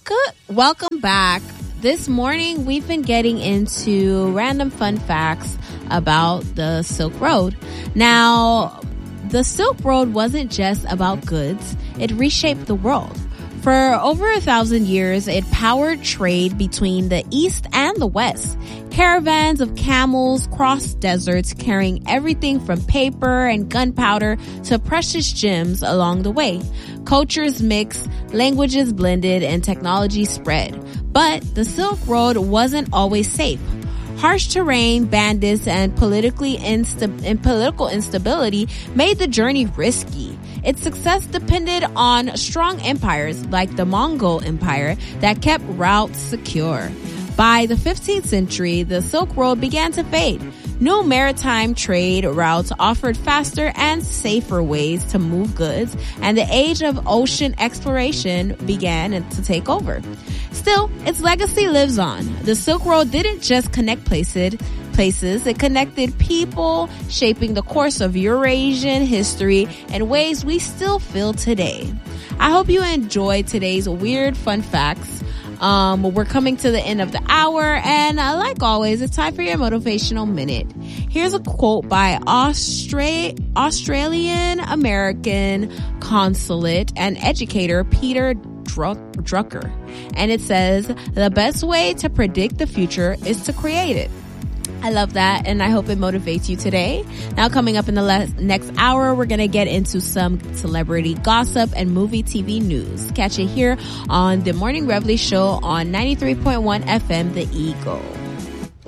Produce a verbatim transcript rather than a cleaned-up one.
Good. Welcome back. This morning, we've been getting into random fun facts about the Silk Road. Now, the Silk Road wasn't just about goods. It reshaped the world. For over a thousand years, it powered trade between the East and the West. Caravans of camels crossed deserts carrying everything from paper and gunpowder to precious gems along the way. Cultures mixed, languages blended, and technology spread. But the Silk Road wasn't always safe. Harsh terrain, bandits, and politically insta- and political instability made the journey risky. Its success depended on strong empires like the Mongol Empire that kept routes secure. By the fifteenth century, the Silk Road began to fade. New maritime trade routes offered faster and safer ways to move goods, and the age of ocean exploration began to take over. Still, its legacy lives on. The Silk Road didn't just connect places, places, it connected people, shaping the course of Eurasian history in ways we still feel today. I hope you enjoyed today's weird fun facts. Um, we're coming to the end of the hour, and uh, like always, it's time for your motivational minute. Here's a quote by Austra- Australian American consulate and educator Peter Druck- Drucker. And it says, the best way to predict the future is to create it. I love that, and I hope it motivates you today. Now, coming up in the le- next hour, we're going to get into some celebrity gossip and movie T V news. Catch it here on the Morning Reveille Show on ninety-three point one F M, The Eagle.